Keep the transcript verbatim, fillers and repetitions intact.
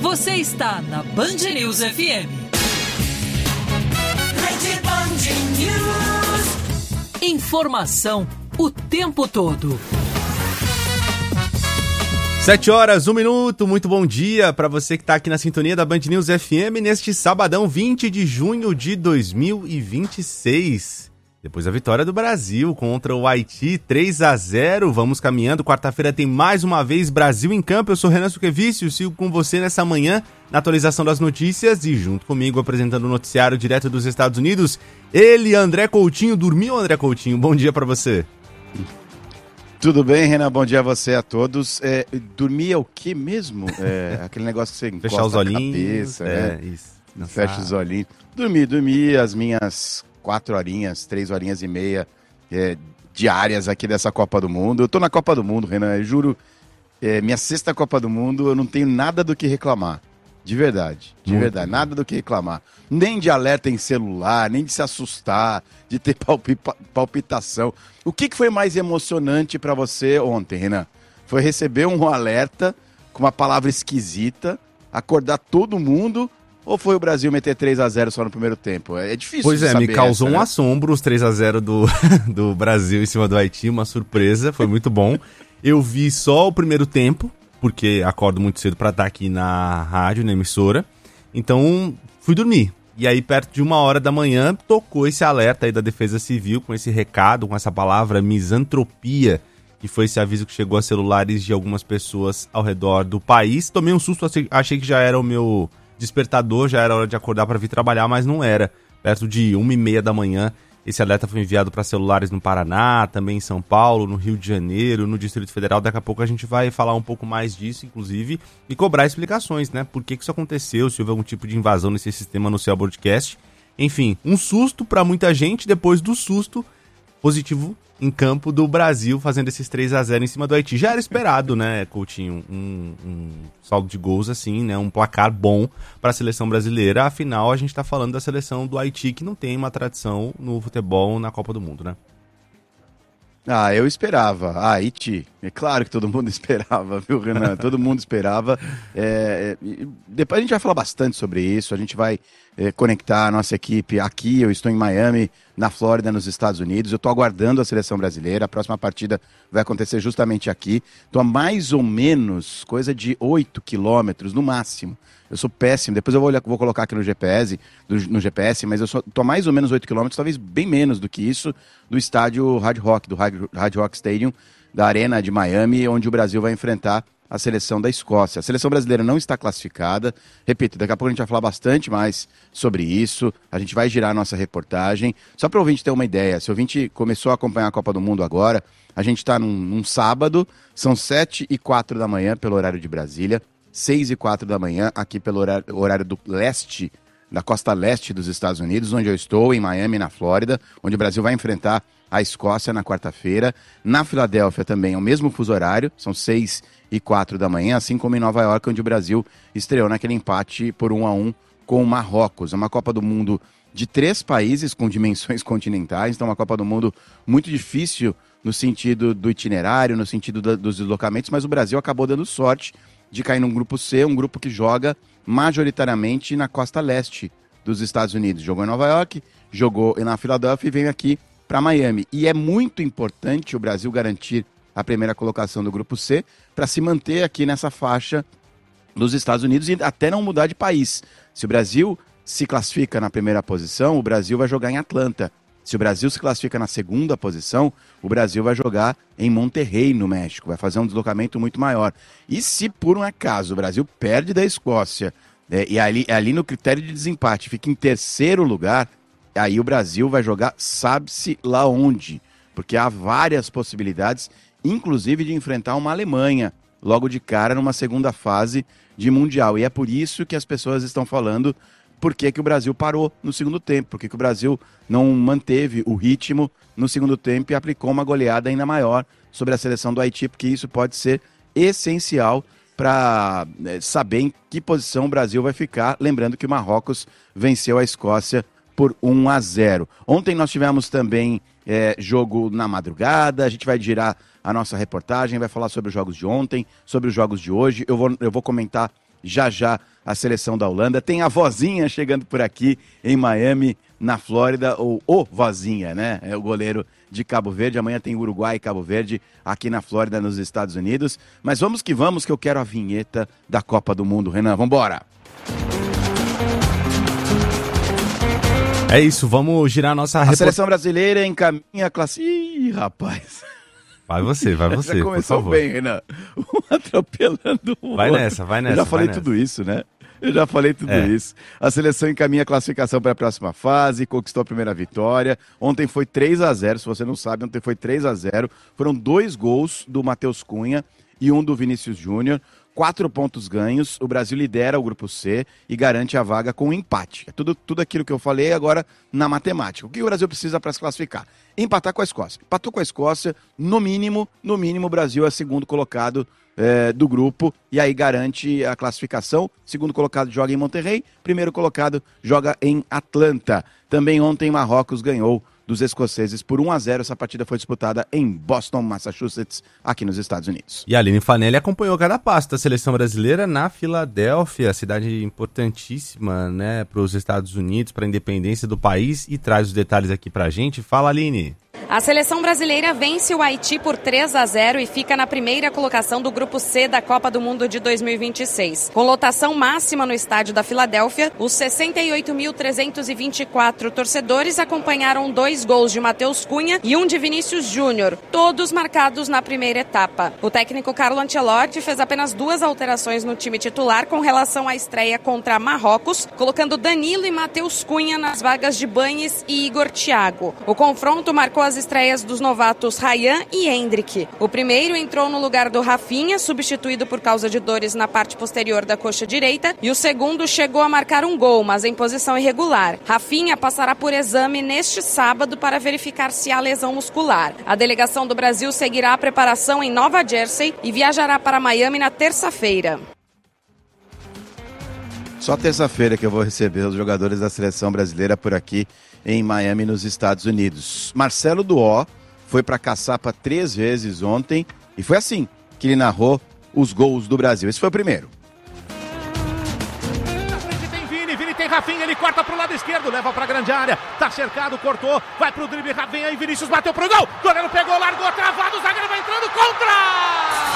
Você está na Band News F M. Rede Band News. Informação o tempo todo. Sete horas, um minuto, muito bom dia para você que está aqui na sintonia da Band News F M neste sabadão vinte de junho de dois mil e vinte e seis. Depois da vitória do Brasil contra o Haiti, três a zero, vamos caminhando. Quarta-feira tem mais uma vez Brasil em campo. Eu sou Renan Suquevicius, sigo com você nessa manhã na atualização das notícias e junto comigo apresentando o noticiário direto dos Estados Unidos, ele, André Coutinho. Dormiu, André Coutinho? Bom dia para você. Tudo bem, Renan? Bom dia a você, a todos. É, dormir é o que mesmo? É, aquele negócio que você encosta Fechar os olhinhos, cabeça, é, né? isso. Não Fecha sabe. os olhinhos. Dormi, dormi as minhas quatro horinhas, três horinhas e meia é, diárias aqui dessa Copa do Mundo. Eu tô na Copa do Mundo, Renan, eu juro, é, minha sexta Copa do Mundo, eu não tenho nada do que reclamar. De verdade, de Muito verdade, bom. nada do que reclamar. Nem de alerta em celular, nem de se assustar, de ter palpi- palpitação. O que, que foi mais emocionante pra você ontem, Renan? Foi receber um alerta com uma palavra esquisita, acordar todo mundo, ou foi o Brasil meter três a zero só no primeiro tempo? É difícil Pois de é, me saber causou essa, um né? assombro os três a zero do, do Brasil em cima do Haiti, uma surpresa, foi muito bom. Eu vi só o primeiro tempo, porque acordo muito cedo pra estar aqui na rádio, na emissora, então fui dormir. E aí, perto de uma hora da manhã, tocou esse alerta aí da Defesa Civil, com esse recado, com essa palavra misantropia, que foi esse aviso que chegou a celulares de algumas pessoas ao redor do país. Tomei um susto, achei- achei que já era o meu despertador, já era hora de acordar para vir trabalhar, mas não era. Perto de uma e meia da manhã, esse alerta foi enviado para celulares no Paraná, também em São Paulo, no Rio de Janeiro, no Distrito Federal. Daqui a pouco a gente vai falar um pouco mais disso, inclusive, e cobrar explicações, né? Por que que isso aconteceu, se houve algum tipo de invasão nesse sistema no Cell Broadcast. Enfim, um susto para muita gente, depois do susto positivo em campo do Brasil, fazendo esses três a zero em cima do Haiti. Já era esperado, né, Coutinho, um, um saldo de gols assim, né, um placar bom para a seleção brasileira. Afinal, a gente está falando da seleção do Haiti, que não tem uma tradição no futebol na Copa do Mundo, né? Ah, eu esperava. Ah, Haiti. É claro que todo mundo esperava, viu, Renan? Todo mundo esperava. É, é, depois a gente vai falar bastante sobre isso. A gente vai é, conectar a nossa equipe aqui. Eu estou em Miami, na Flórida, nos Estados Unidos. Eu estou aguardando a seleção brasileira. A próxima partida vai acontecer justamente aqui. Estou a mais ou menos coisa de oito quilômetros no máximo. Eu sou péssimo. Depois eu vou, olhar- vou colocar aqui no G P S, do- no G P S, mas eu estou a mais ou menos oito quilômetros, talvez bem menos do que isso, do estádio Hard Rock, do Hard Hard Rock Stadium, da Arena de Miami, onde o Brasil vai enfrentar a seleção da Escócia. A seleção brasileira não está classificada. Repito, daqui a pouco a gente vai falar bastante mais sobre isso. A gente vai girar a nossa reportagem. Só para o ouvinte ter uma ideia, se o ouvinte começou a acompanhar a Copa do Mundo agora, a gente está num, num sábado, são sete e quatro da manhã pelo horário de Brasília, seis e quatro da manhã aqui pelo horário, horário do leste, da costa leste dos Estados Unidos, onde eu estou, em Miami, na Flórida, onde o Brasil vai enfrentar a Escócia na quarta-feira. Na Filadélfia também é o mesmo fuso horário, são seis e quatro da manhã, assim como em Nova York, onde o Brasil estreou naquele empate por um a um com o Marrocos. É uma Copa do Mundo de três países com dimensões continentais, então é uma Copa do Mundo muito difícil no sentido do itinerário, no sentido da- dos deslocamentos, mas o Brasil acabou dando sorte de cair num grupo C, um grupo que joga majoritariamente na costa leste dos Estados Unidos. Jogou em Nova York, jogou na Filadélfia e veio aqui para Miami. E é muito importante o Brasil garantir a primeira colocação do grupo C para se manter aqui nessa faixa dos Estados Unidos e até não mudar de país. Se o Brasil se classifica na primeira posição, o Brasil vai jogar em Atlanta. Se o Brasil se classifica na segunda posição, o Brasil vai jogar em Monterrey, no México. Vai fazer um deslocamento muito maior. E se por um acaso o Brasil perde da Escócia, é, e ali, ali no critério de desempate fica em terceiro lugar, aí o Brasil vai jogar sabe-se lá onde. Porque há várias possibilidades, inclusive de enfrentar uma Alemanha logo de cara numa segunda fase de Mundial. E é por isso que as pessoas estão falando por que que o Brasil parou no segundo tempo, por que que o Brasil não manteve o ritmo no segundo tempo e aplicou uma goleada ainda maior sobre a seleção do Haiti, porque isso pode ser essencial para é, saber em que posição o Brasil vai ficar. Lembrando que o Marrocos venceu a Escócia por um a zero. Ontem nós tivemos também é, jogo na madrugada, a gente vai girar a nossa reportagem, vai falar sobre os jogos de ontem, sobre os jogos de hoje. Eu vou, eu vou comentar já já a seleção da Holanda. Tem a vozinha chegando por aqui em Miami, na Flórida, ou o vozinha, né? É o goleiro de Cabo Verde. Amanhã tem Uruguai e Cabo Verde aqui na Flórida, nos Estados Unidos. Mas vamos que vamos, que eu quero a vinheta da Copa do Mundo. Renan, vambora! É isso, vamos girar a nossa... A report... seleção brasileira encaminha a classe... Ih, rapaz... Vai você, vai você, já começou por favor. bem, Renan. Atropelando o Vai outro. nessa, vai nessa. Eu já falei vai tudo nessa. isso, né? Eu já falei tudo É. isso. A seleção encaminha a classificação para a próxima fase, conquistou a primeira vitória. Ontem foi três a zero, se você não sabe, ontem foi três a zero. Foram dois gols do Matheus Cunha e um do Vinícius Júnior. Quatro pontos ganhos, o Brasil lidera o grupo C e garante a vaga com um empate. É tudo, tudo aquilo que eu falei agora na matemática. O que o Brasil precisa para se classificar? Empatar com a Escócia. Empatou com a Escócia, no mínimo, no mínimo o Brasil é segundo colocado é, do grupo e aí garante a classificação. Segundo colocado joga em Monterrey, primeiro colocado joga em Atlanta. Também ontem Marrocos ganhou dos escoceses por um a zero. Essa partida foi disputada em Boston, Massachusetts, aqui nos Estados Unidos. E a Aline Fanelli acompanhou cada passo da seleção brasileira na Filadélfia, cidade importantíssima, né, para os Estados Unidos, para a independência do país, e traz os detalhes aqui pra gente. Fala, Aline. A seleção brasileira vence o Haiti por três a zero e fica na primeira colocação do Grupo C da Copa do Mundo de dois mil e vinte e seis. Com lotação máxima no estádio da Filadélfia, os sessenta e oito mil trezentos e vinte e quatro torcedores acompanharam dois gols de Matheus Cunha e um de Vinícius Júnior, todos marcados na primeira etapa. O técnico Carlo Ancelotti fez apenas duas alterações no time titular com relação à estreia contra Marrocos, colocando Danilo e Matheus Cunha nas vagas de Bañez e Igor Thiago. O confronto marcou as estreias dos novatos Ryan e Endrick. O primeiro entrou no lugar do Rafinha, substituído por causa de dores na parte posterior da coxa direita, e o segundo chegou a marcar um gol, mas em posição irregular. Rafinha passará por exame neste sábado para verificar se há lesão muscular. A delegação do Brasil seguirá a preparação em Nova Jersey e viajará para Miami na terça-feira. Só terça-feira que eu vou receber os jogadores da seleção brasileira por aqui em Miami, nos Estados Unidos. Marcelo Duó foi para Caçapa três vezes ontem e foi assim que ele narrou os gols do Brasil. Esse foi o primeiro. Na frente tem Vini, Vini tem Rafinha, ele corta pro lado esquerdo, leva pra grande área, tá cercado, cortou, vai pro drible, Rafinha e Vinícius bateu pro gol, goleiro pegou, largou, travado, o zagueiro vai entrando, contra!